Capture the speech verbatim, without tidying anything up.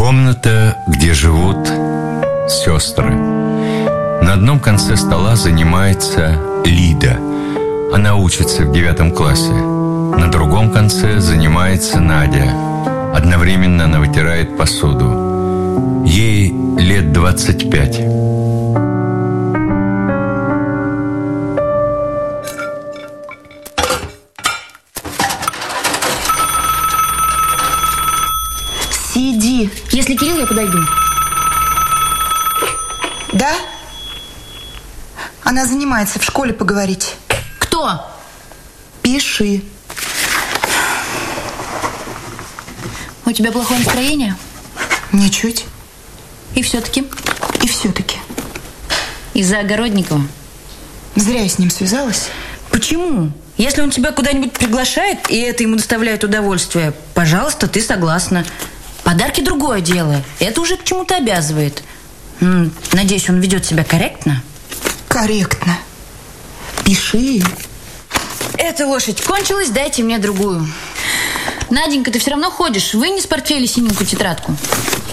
Комната, где живут сестры. На одном конце стола занимается Лида. Она учится в девятом классе. На другом конце занимается Надя. Одновременно она вытирает посуду. Ей лет двадцать пять. Сиди. Если Кирилл, я подойду. Да? Она занимается в школе, поговорить. Кто? Пиши. У тебя плохое настроение? Ничуть. И все-таки? И все-таки. Из-за Огородникова? Зря я с ним связалась. Почему? Если он тебя куда-нибудь приглашает, и это ему доставляет удовольствие, пожалуйста, ты согласна. Подарки другое дело. Это уже к чему-то обязывает. Надеюсь, он ведет себя корректно? Корректно. Пиши. Эта лошадь кончилась, дайте мне другую. Наденька, ты все равно ходишь. Вынь из портфеля синенькую тетрадку.